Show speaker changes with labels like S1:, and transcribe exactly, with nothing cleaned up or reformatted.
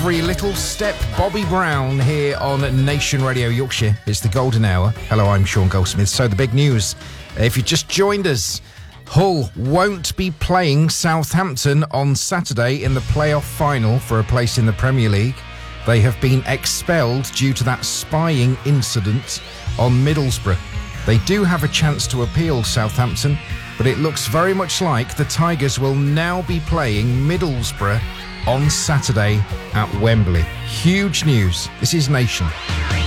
S1: every little step. Bobby Brown here on Nation Radio Yorkshire. It's the golden hour. Hello, I'm Sean Goldsmith. So the big news, if you just joined us, Hull won't be playing Southampton on Saturday in the playoff final for a place in the Premier League. They have been expelled due to that spying incident on Middlesbrough. They do have a chance to appeal Southampton, but it looks very much like the Tigers will now be playing Middlesbrough on Saturday at Wembley. Huge news. This is Nation.